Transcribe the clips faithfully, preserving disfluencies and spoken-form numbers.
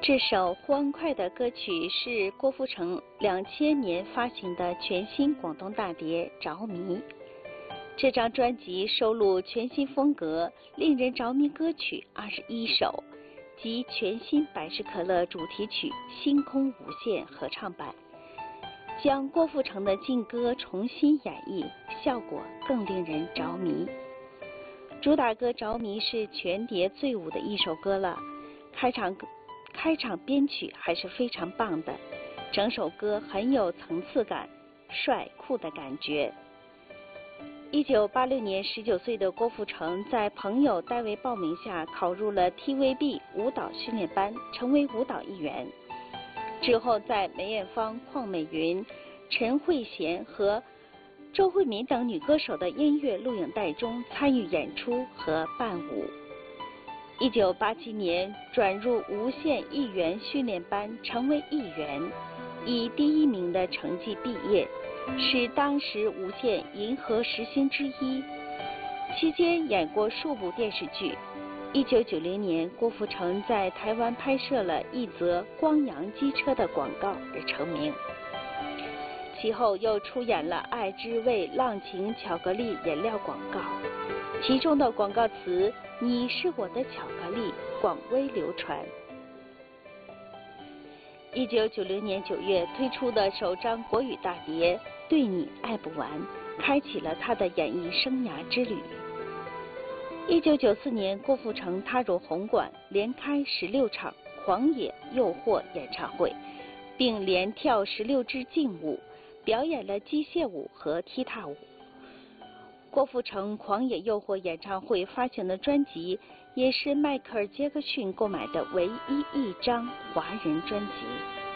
这首欢快的歌曲是郭富城两千年发行的全新广东大碟《着迷》。这张专辑收录全新风格、令人着迷歌曲二十一首，及全新百事可乐主题曲《星空无限》合唱版，将郭富城的劲歌重新演绎，效果更令人着迷。主打歌《着迷》是全碟最舞的一首歌了，开场开场编曲还是非常棒的，整首歌很有层次感，帅酷的感觉。一九八六年，十九岁的郭富城在朋友代为报名下考入了 T V B 舞蹈训练班，成为舞蹈一员。之后在梅艳芳、邝美云、陈慧娴和周慧敏等女歌手的音乐录影带中参与演出和伴舞。一九八七年转入无线艺员训练班，成为艺员，以第一名的成绩毕业，是当时无线银河十星之一。期间演过数部电视剧。一九九零年，郭富城在台湾拍摄了一则光阳机车的广告而成名。其后又出演了爱之味浪情巧克力饮料广告，其中的广告词“你是我的巧克力”广为流传。一九九零年九月推出的首张国语大碟《对你爱不完》，开启了他的演艺生涯之旅。一九九四年，郭富城踏入红馆，连开十六场《狂野诱惑》演唱会，并连跳十六支劲舞，表演了机械舞和踢踏舞。郭富城《狂野诱惑》演唱会发行的专辑，也是迈克尔·杰克逊购买的唯一一张华人专辑。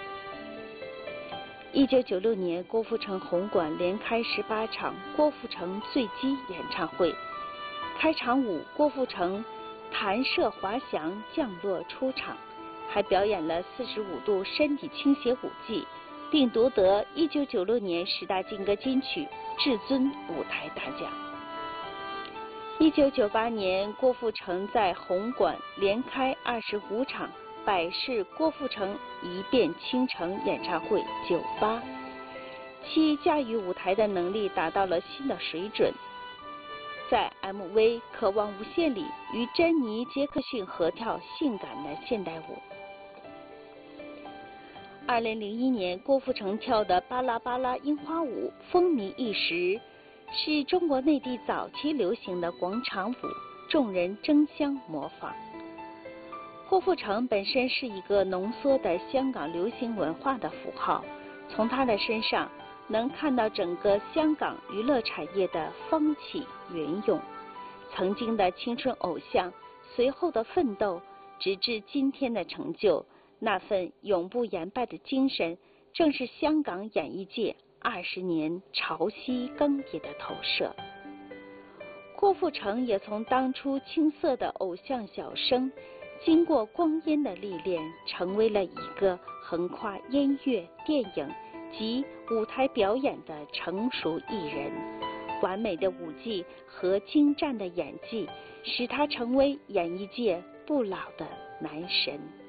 一九九六年，郭富城红馆连开十八场郭富城醉鸡演唱会，开场舞郭富城弹射滑翔降落出场，还表演了四十五度身体倾斜舞技，并夺得一九九六年十大劲歌金曲至尊舞台大奖。一九九八年，郭富城在红馆连开二十五场百事郭富城一变倾城演唱会酒吧，其驾驭舞台的能力达到了新的水准。在 M V《渴望无限》里与珍妮·杰克逊合跳性感的现代舞。二零零一年，郭富城跳的巴拉巴拉樱花舞风靡一时，是中国内地早期流行的广场舞，众人争相模仿。郭富城本身是一个浓缩的香港流行文化的符号，从他的身上能看到整个香港娱乐产业的风起云涌，曾经的青春偶像，随后的奋斗，直至今天的成就，那份永不言败的精神，正是香港演艺界二十年潮汐更迭的投射。郭富城也从当初青涩的偶像小生，经过光阴的历练，成为了一个横跨音乐、电影及舞台表演的成熟艺人。完美的舞技和精湛的演技，使他成为演艺界不老的男神。